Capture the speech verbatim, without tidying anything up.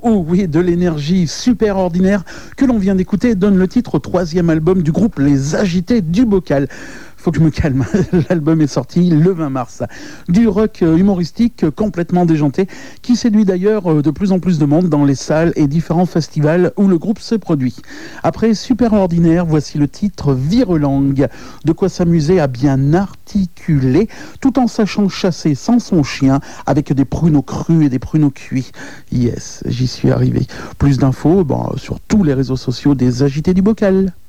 oh oui, de l'énergie super ordinaire que l'on vient d'écouter donne le titre au troisième album du groupe Les Agités du Bocal. Faut que je me calme, l'album est sorti le vingt mars. Du rock humoristique complètement déjanté, qui séduit d'ailleurs de plus en plus de monde dans les salles et différents festivals où le groupe se produit. Après Super Ordinaire, voici le titre Virelangue, de quoi s'amuser à bien articuler, tout en sachant chasser sans son chien, avec des pruneaux crus et des pruneaux cuits. Yes, j'y suis arrivé. Plus d'infos bon, sur tous les réseaux sociaux des Agités du Bocal.